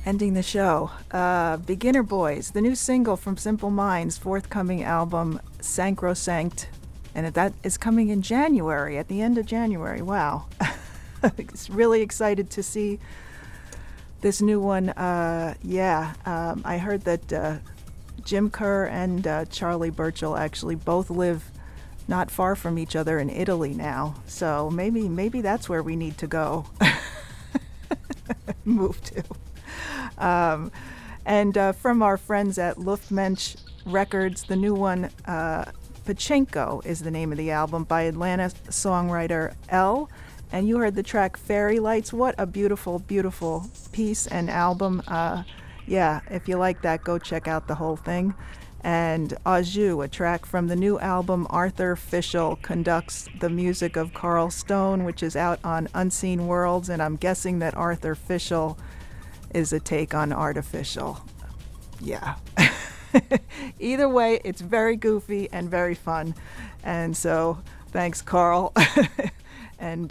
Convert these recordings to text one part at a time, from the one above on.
Ending the show. Beginner Boys, the new single from Simple Minds' forthcoming album, Sancrosanct. And that is coming in January, at the end of January. Wow. It's really excited to see this new one. I heard that Jim Kerr and Charlie Burchill actually both live not far from each other in Italy now. So maybe that's where we need to go. Move to. And from our friends at Luftmensch Records, the new one, Pachinko is the name of the album by Atlanta songwriter L. And you heard the track Fairy Lights. What a beautiful, beautiful piece and album. If you like that, go check out the whole thing. And Au Jus, a track from the new album Arthur Fischel conducts the music of Carl Stone, which is out on Unseen Worlds, and I'm guessing that Arthur Fischel is a take on Artificial. Yeah. Either way, it's very goofy and very fun. And so thanks, Carl, and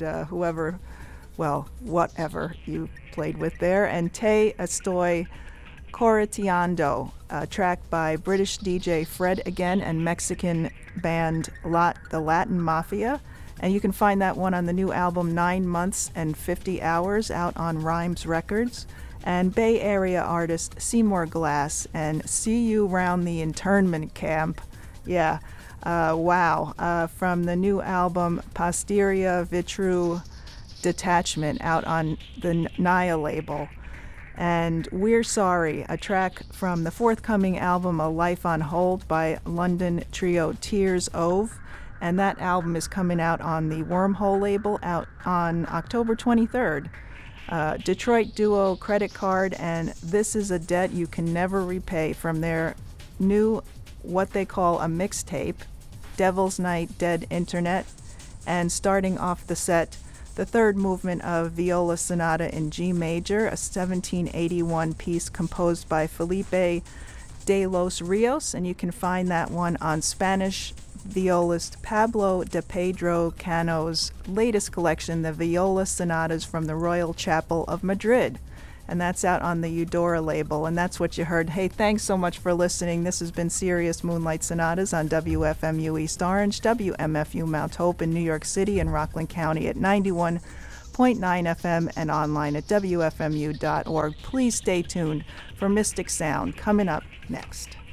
whatever you played with there. And Te Estoy Correteando, a track by British DJ Fred Again and Mexican band The Latin Mafia. And you can find that one on the new album 9 Months and 50 Hours out on Rhymes Records. And Bay Area artist Seymour Glass and See You Round the Internment Camp. Yeah, from the new album Posteria Vitru Detachment out on the Naya label. And We're Sorry, a track from the forthcoming album A Life on Hold by London trio Tears Ove. And that album is coming out on the Wormhole label out on October 23rd. Detroit duo Credit Card and This Is a Debt You Can Never Repay from their new, what they call a mixtape, Devil's Night Dead Internet. And starting off the set, the third movement of Viola Sonata in G Major, a 1781 piece composed by Felipe de los Rios, and you can find that one on Spanish violist Pablo de Pedro Cano's latest collection, the Viola Sonatas from the Royal Chapel of Madrid. And that's out on the Eudora label, and that's what you heard. Hey, thanks so much for listening. This has been Serious Moonlight Sonatas on WFMU East Orange, WMFU Mount Hope in New York City and Rockland County at 91.9 FM and online at WFMU.org. Please stay tuned for Mystic Sound coming up next.